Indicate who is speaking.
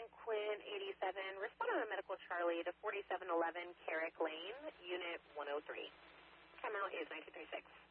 Speaker 1: Sergeant Quinn, 87, respond on a medical Charlie to 4711 Carrick Lane, Unit 103. Timeout is 1936.